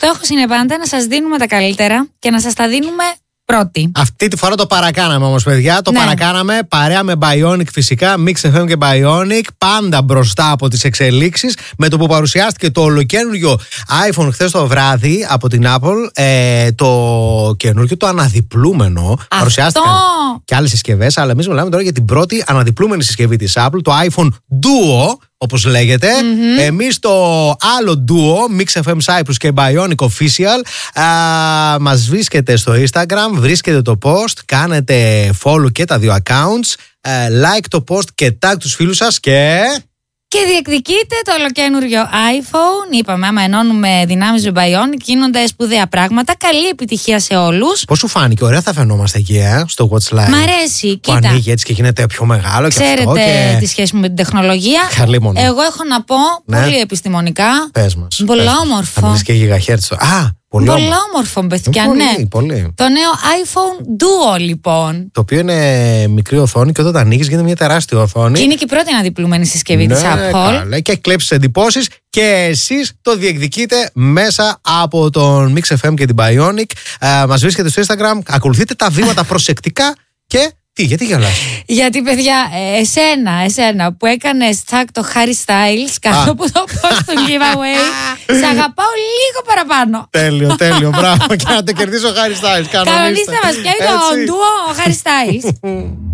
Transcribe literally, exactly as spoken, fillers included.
Στόχος είναι πάντα να σας δίνουμε τα καλύτερα και να σας τα δίνουμε πρώτη. Αυτή τη φορά το παρακάναμε όμως, παιδιά. Το ναι. παρακάναμε παρέα με Bionic φυσικά. Mix εφ εμ και Bionic. Πάντα μπροστά από τις εξελίξεις. Με το που παρουσιάστηκε το ολοκαίνουργιο iPhone χθες το βράδυ από την Apple. Ε, το καινούργιο, το αναδιπλούμενο. Αυτό. Παρουσιάστηκαν και άλλες συσκευές. Αλλά εμείς μιλάμε τώρα για την πρώτη αναδιπλούμενη συσκευή της Apple. Το iPhone Duo, όπως λέγεται. Mm-hmm. Εμείς το άλλο Duo, Mix εφ εμ Cyprus και Bionic Official. Α, μας βρίσκεται στο Instagram, βρίσκεται το post, κάνετε follow και τα δύο accounts, α, like το post και tag τους φίλους σας και... Και διεκδικείτε το ολοκαίνουργιο iPhone. Είπαμε, άμα ενώνουμε δυνάμεις με Bionic, γίνονται σπουδαία πράγματα. Καλή επιτυχία σε όλους. Πώς σου φάνηκε, ωραία θα φαινόμαστε εκεί, ε, στο Watch Live. Μ' αρέσει, που κοίτα. ανοίγει έτσι και γίνεται πιο μεγάλο. Ξέρετε και αυτό και... τη σχέση μου με την τεχνολογία. Χαρλίμωνο. Εγώ έχω να πω ναι. πολύ επιστημονικά. Πες μας. Πολλά όμορφο. Θα μιλήσει και γιγαχέρτς. Α, πολύ Πολλά όμορφο. όμορφο, παιδιά, πολύ, ναι. Πολύ. Το νέο iPhone Duo, λοιπόν. Το οποίο είναι μικρή οθόνη και όταν το ανοίγεις γίνεται μια τεράστια οθόνη. Και είναι και η πρώτη αναδιπλούμενη συσκευή ναι, της Apple. Καλά. Και έχει κλέψει εντυπώσεις και εσείς το διεκδικείτε μέσα από τον Mix εφ εμ και την Bionic. Ε, μας βρίσκεται στο Instagram, ακολουθείτε τα βήματα προσεκτικά και... Τι, γιατί γελάς? Γιατί, παιδιά, εσένα, εσένα που έκανες tag το Harry Styles κάτω από το post του giveaway, σε αγαπάω λίγο παραπάνω. Τέλειο, τέλειο, μπράβο. Και να το κερδίσω ο Harry Styles. Κανονίστε μας, ποια είναι το ντουο ο Harry Styles.